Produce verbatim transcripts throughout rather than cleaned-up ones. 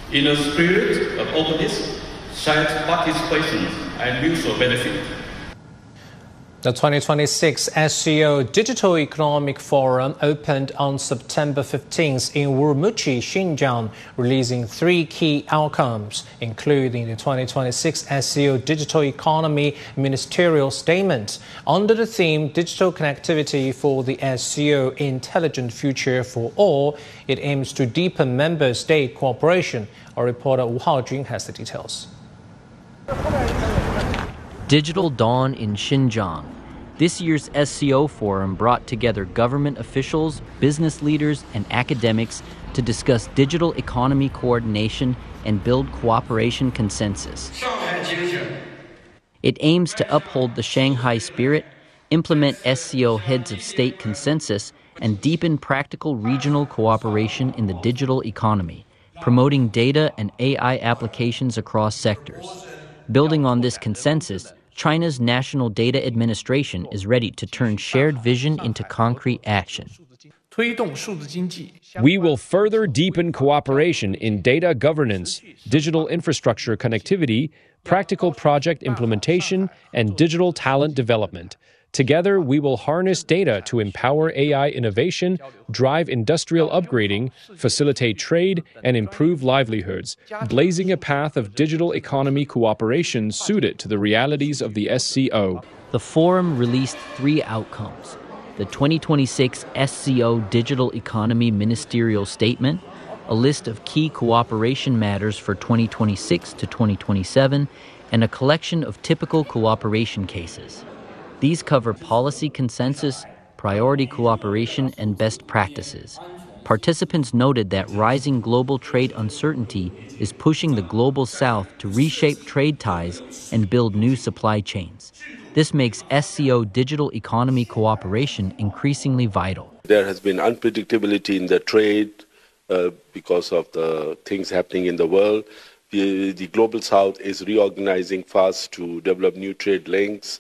In a spirit of openness, shared participation, and mutual benefit. The twenty twenty-six S C O Digital Economic Forum opened on September fifteenth in Urumqi, Xinjiang, releasing three key outcomes, including the twenty twenty-six S C O Digital Economy Ministerial Statement. Under the theme Digital Connectivity for the S C O Intelligent Future for All, it aims to deepen member state cooperation. Our reporter Wu Haojun has the details. Digital Dawn in Xinjiang. This year's S C O Forum brought together government officials, business leaders, and academics to discuss digital economy coordination and build cooperation consensus. It aims to uphold the Shanghai spirit, implement S C O heads of state consensus, and deepen practical regional cooperation in the digital economy, promoting data and A I applications across sectors. Building on this consensus, China's National Data Administration is ready to turn shared vision into concrete action. We will further deepen cooperation in data governance, digital infrastructure connectivity, practical project implementation, and digital talent development. Together, we will harness data to empower A I innovation, drive industrial upgrading, facilitate trade, and improve livelihoods, blazing a path of digital economy cooperation suited to the realities of the S C O. The forum released three outcomes: the twenty twenty-six S C O Digital Economy Ministerial Statement, a list of key cooperation matters for twenty twenty-six to twenty twenty-seven, and a collection of typical cooperation cases. These cover policy consensus, priority cooperation, and best practices. Participants noted that rising global trade uncertainty is pushing the global south to reshape trade ties and build new supply chains. This makes S C O digital economy cooperation increasingly vital. There has been unpredictability in the trade uh, because of the things happening in the world. The, the global south is reorganizing fast to develop new trade links,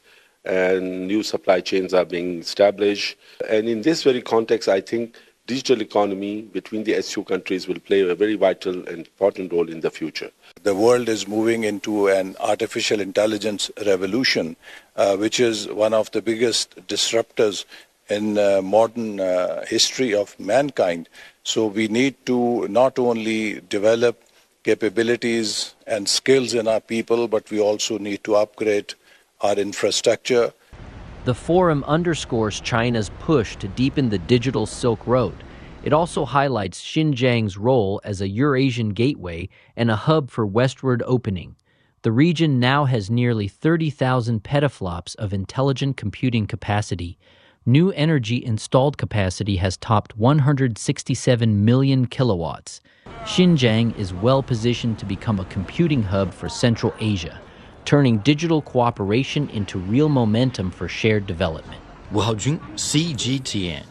and new supply chains are being established. And in this very context, I think digital economy between the S C O countries will play a very vital and important role in the future. The world is moving into an artificial intelligence revolution, uh, which is one of the biggest disruptors in uh, modern uh, history of mankind. So we need to not only develop capabilities and skills in our people, but we also need to upgrade our infrastructure. The forum underscores China's push to deepen the digital Silk Road. It also highlights Xinjiang's role as a Eurasian gateway and a hub for westward opening. The region now has nearly thirty thousand petaflops of intelligent computing capacity. New energy installed capacity has topped one hundred sixty-seven million kilowatts. Xinjiang is well positioned to become a computing hub for Central Asia, turning digital cooperation into real momentum for shared development. Wu Haojun, C G T N.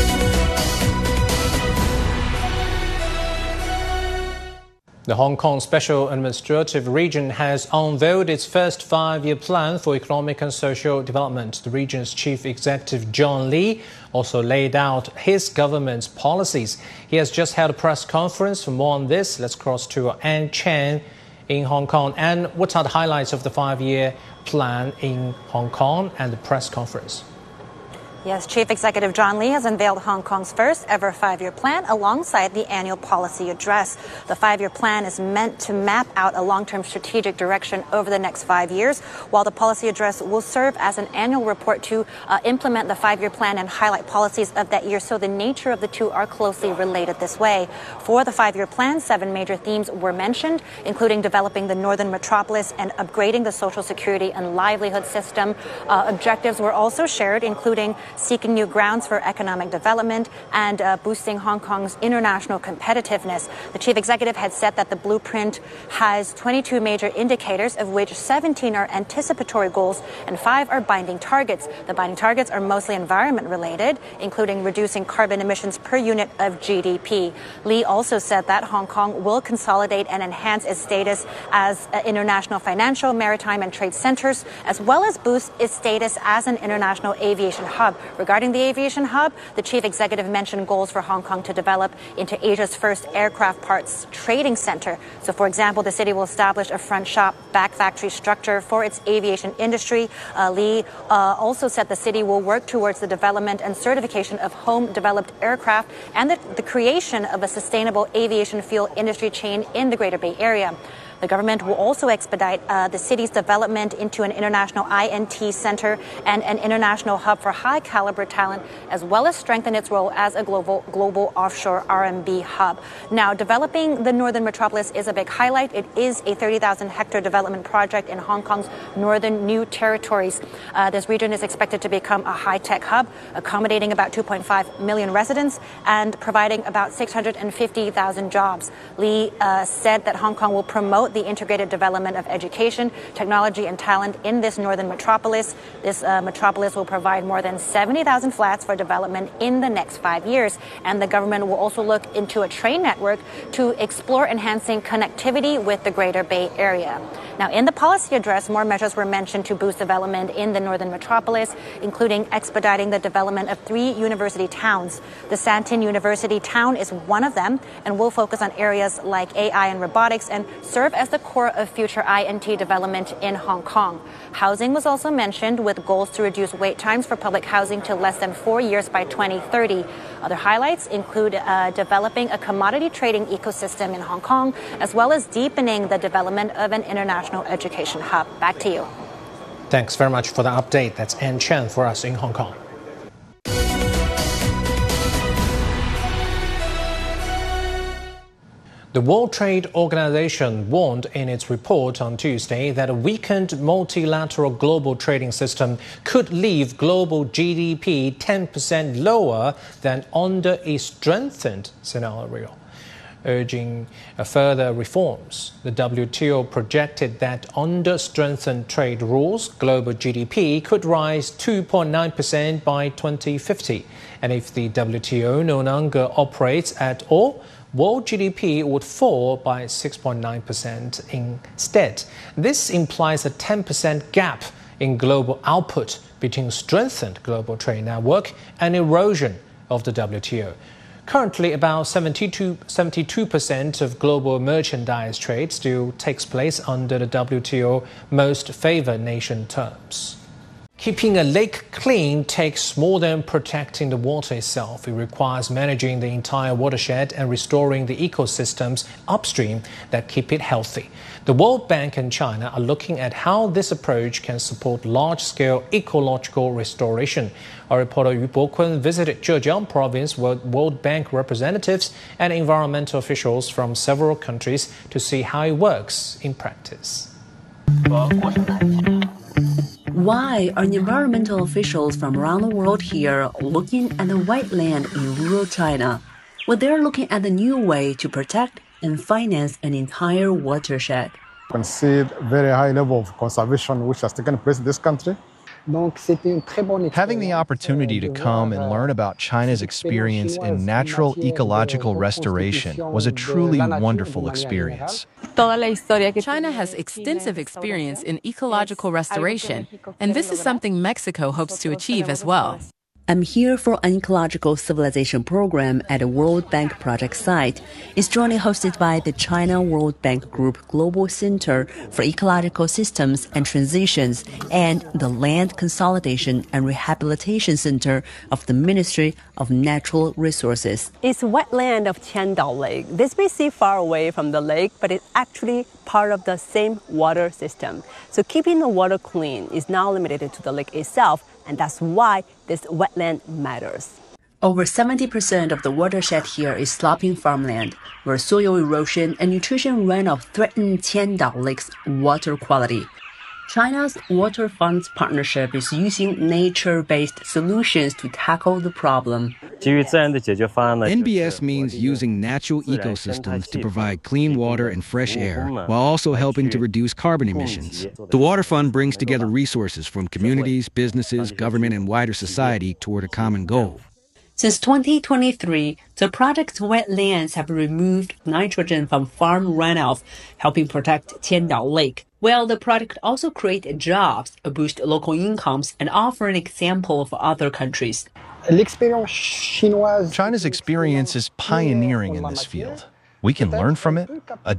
The Hong Kong Special Administrative Region has unveiled its first five-year plan for economic and social development. The region's chief executive, John Lee, also laid out his government's policies. He has just held a press conference. For more on this, let's cross to Ann Chen in Hong Kong. And what are the highlights of the five-year plan in Hong Kong and the press conference? Yes, Chief Executive John Lee has unveiled Hong Kong's first ever five-year plan alongside the annual policy address. The five-year plan is meant to map out a long-term strategic direction over the next five years, while the policy address will serve as an annual report to uh, implement the five-year plan and highlight policies of that year. So the nature of the two are closely related this way. For the five-year plan, seven major themes were mentioned, including developing the northern metropolis and upgrading the social security and livelihood system. Uh, objectives were also shared, including seeking new grounds for economic development and uh, boosting Hong Kong's international competitiveness. The chief executive had said that the blueprint has twenty-two major indicators, of which seventeen are anticipatory goals and five are binding targets. The binding targets are mostly environment related, including reducing carbon emissions per unit of G D P. Lee also said that Hong Kong will consolidate and enhance its status as uh, international financial, maritime and trade centers, as well as boost its status as an international aviation hub. Regarding the aviation hub, the chief executive mentioned goals for Hong Kong to develop into Asia's first aircraft parts trading center. So, for example, the city will establish a front shop, back factory structure for its aviation industry. Uh, Lee uh, also said the city will work towards the development and certification of home-developed aircraft and the, the creation of a sustainable aviation fuel industry chain in the Greater Bay Area. The government will also expedite uh, the city's development into an international I N T center and an international hub for high-caliber talent, as well as strengthen its role as a global global offshore R and B hub. Now, developing the northern metropolis is a big highlight. It is a thirty thousand hectare development project in Hong Kong's northern New Territories. Uh, this region is expected to become a high-tech hub, accommodating about two point five million residents and providing about six hundred fifty thousand jobs. Lee uh, said that Hong Kong will promote the integrated development of education, technology, and talent in this northern metropolis. This uh, metropolis will provide more than seventy thousand flats for development in the next five years. And the government will also look into a train network to explore enhancing connectivity with the Greater Bay Area. Now, in the policy address, more measures were mentioned to boost development in the northern metropolis, including expediting the development of three university towns. The Santin University town is one of them and will focus on areas like A I and robotics and serve as the core of future I N T development in Hong Kong. Housing was also mentioned, with goals to reduce wait times for public housing to less than four years by twenty thirty. Other highlights include uh, developing a commodity trading ecosystem in Hong Kong, as well as deepening the development of an international education hub. Back to you. Thanks very much for the update. That's Ann Chen for us in Hong Kong. The World Trade Organization warned in its report on Tuesday that a weakened multilateral global trading system could leave global G D P ten percent lower than under a strengthened scenario. Urging further reforms, the W T O projected that under strengthened trade rules, global G D P could rise two point nine percent by twenty fifty. And if the W T O no longer operates at all, world G D P would fall by six point nine percent instead. This implies a ten percent gap in global output between strengthened global trade network and erosion of the W T O. Currently, about seventy-two percent of global merchandise trade still takes place under the W T O most favored nation terms. Keeping a lake clean takes more than protecting the water itself. It requires managing the entire watershed and restoring the ecosystems upstream that keep it healthy. The World Bank and China are looking at how this approach can support large-scale ecological restoration. Our reporter Yu Bokun visited Zhejiang province with World Bank representatives and environmental officials from several countries to see how it works in practice. Why are environmental officials from around the world here looking at the wetland in rural China? Well, they're looking at the new way to protect and finance an entire watershed. You can see very high level of conservation which has taken place in this country. Having the opportunity to come and learn about China's experience in natural ecological restoration was a truly wonderful experience. China has extensive experience in ecological restoration, and this is something Mexico hopes to achieve as well. I'm here for an ecological civilization program at a World Bank project site. It's jointly hosted by the China World Bank Group Global Center for Ecological Systems and Transitions and the Land Consolidation and Rehabilitation Center of the Ministry of Natural Resources. It's wetland of Qiandao Lake. This may seem far away from the lake, but it's actually part of the same water system. So keeping the water clean is not limited to the lake itself, and that's why this wetland matters. Over seventy percent of the watershed here is sloping farmland, where soil erosion and nutrition runoff threaten Qiandao Lake's water quality. China's Water Funds Partnership is using nature-based solutions to tackle the problem. N B S means using natural ecosystems to provide clean water and fresh air, while also helping to reduce carbon emissions. The Water Fund brings together resources from communities, businesses, government, and wider society toward a common goal. Since twenty twenty-three, the project's wetlands have removed nitrogen from farm runoff, helping protect Qiandao Lake. While the project also creates jobs, boost local incomes, and offer an example for other countries. China's experience is pioneering in this field. We can learn from it,